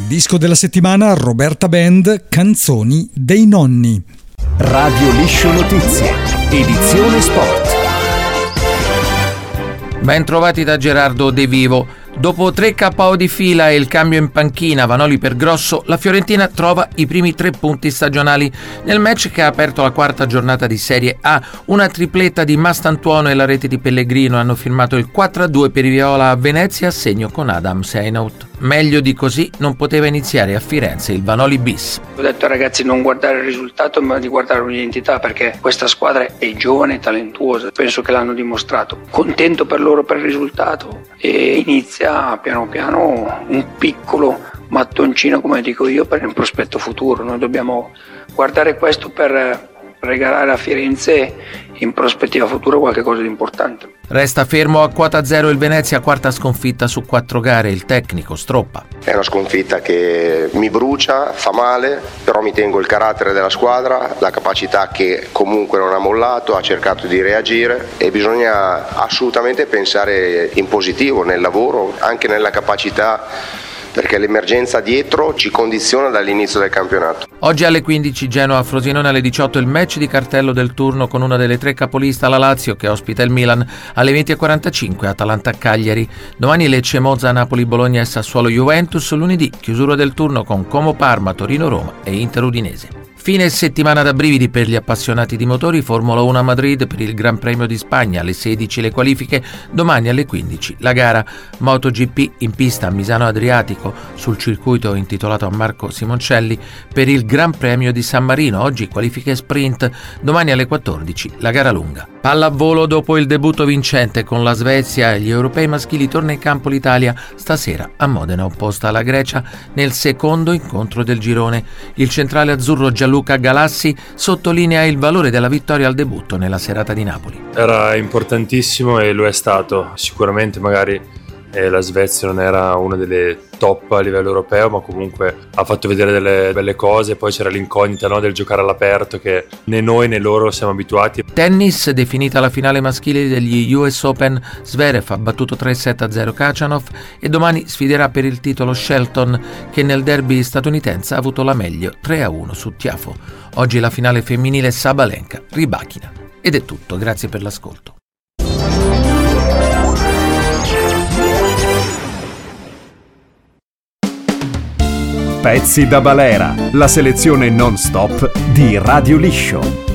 Disco della settimana Roberta Band, Canzoni dei nonni. Radio Liscio Notizie, edizione sport. Ben trovati da Gerardo De Vivo. Dopo 3 KO di fila e il cambio in panchina Vanoli per Grosso, la Fiorentina trova i primi 3 punti stagionali. Nel match che ha aperto la 4ª giornata di Serie A, una tripletta di Mastantuono e la rete di Pellegrino hanno firmato il 4-2 per i viola a Venezia, a segno con Adam Seinaut. Meglio di così non poteva iniziare a Firenze il Vanoli bis. Ho detto ai ragazzi non guardare il risultato ma di guardare un'identità, perché questa squadra è giovane e talentuosa, penso che l'hanno dimostrato. Contento per loro per il risultato e inizia piano piano un piccolo mattoncino, come dico io, per il prospetto futuro. Noi dobbiamo guardare questo per regalare a Firenze in prospettiva futura qualcosa di importante. Resta fermo a quota 0 il Venezia, 4ª sconfitta su 4 gare, il tecnico Stroppa. È una sconfitta che mi brucia, fa male, però mi tengo il carattere della squadra, la capacità che comunque non ha mollato, ha cercato di reagire e bisogna assolutamente pensare in positivo nel lavoro, anche nella capacità, perché l'emergenza dietro ci condiziona dall'inizio del campionato. Oggi alle 15 Genoa-Frosinone, alle 18 il match di cartello del turno con una delle 3 capoliste, la Lazio che ospita il Milan, alle 20:45 Atalanta-Cagliari. Domani Lecce-Monza, Napoli-Bologna e Sassuolo-Juventus. Lunedì chiusura del turno con Como-Parma, Torino-Roma e Inter-Udinese. Fine settimana da brividi per gli appassionati di motori. Formula 1 a Madrid per il Gran Premio di Spagna, alle 16 le qualifiche, domani alle 15 la gara. MotoGP in pista a Misano Adriatico sul circuito intitolato a Marco Simoncelli per il Gran Premio di San Marino, oggi qualifiche sprint, domani alle 14 la gara lunga. Pallavolo, dopo il debutto vincente con la Svezia e gli europei maschili, torna in campo l'Italia stasera a Modena, opposta alla Grecia nel secondo incontro del girone. Il centrale azzurro Gianluca Galassi sottolinea il valore della vittoria al debutto nella serata di Napoli. Era importantissimo e lo è stato. Sicuramente magari la Svezia non era una delle top a livello europeo, ma comunque ha fatto vedere delle belle cose. Poi c'era l'incognita, no, del giocare all'aperto, che né noi né loro siamo abituati. Tennis, definita la finale maschile degli US Open, Zverev ha battuto 3-7-0 Khachanov e domani sfiderà per il titolo Shelton, che nel derby statunitense ha avuto la meglio 3-1 su Tiafoe. Oggi la finale femminile Sabalenka-Rybakina. Ed è tutto, grazie per l'ascolto. Pezzi da balera, la selezione non stop di Radio Liscio.